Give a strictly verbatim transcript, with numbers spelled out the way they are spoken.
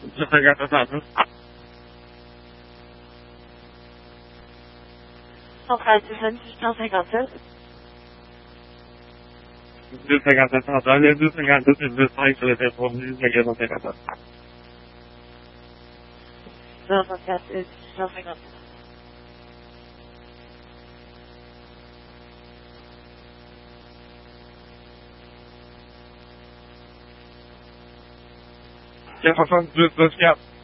257. Centrale cent cinquante-sept. deux cent cinquante-sept centrale, deux cent cinquante-sept et deux cinq sur le téléphone du magasin cinquante-sept. zéro quatre et cent cinquante-sept. quatre soixante-deux, deux quatre.